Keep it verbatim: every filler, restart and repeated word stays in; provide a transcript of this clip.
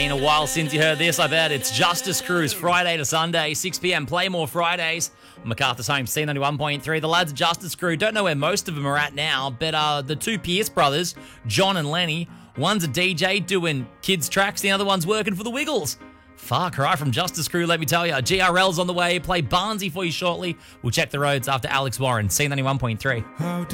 Been a while since you heard this, I bet. It's Justice Cruise, Friday to Sunday, six p.m. Play more Fridays. MacArthur's home, C ninety-one point three. The lads at Justice Crew, don't know where most of them are at now, but uh, the two Pierce brothers, John and Lenny, one's a D J doing kids' tracks, the other one's working for the Wiggles. Far cry from Justice Crew, let me tell you. G R L's on the way, play Barnsey for you shortly. We'll check the roads after Alex Warren, C ninety-one point three.